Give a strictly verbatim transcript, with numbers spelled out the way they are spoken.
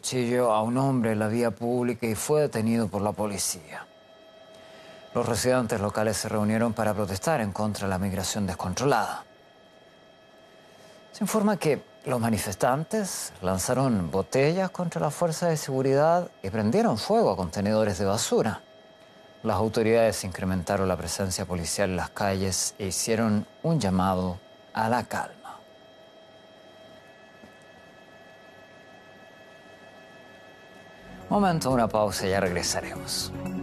cuchillo a un hombre en la vía pública y fue detenido por la policía. Los residentes locales se reunieron para protestar en contra de la migración descontrolada. Se informa que los manifestantes lanzaron botellas contra las fuerzas de seguridad y prendieron fuego a contenedores de basura. Las autoridades incrementaron la presencia policial en las calles e hicieron un llamado a la calma. Momento, una pausa y ya regresaremos.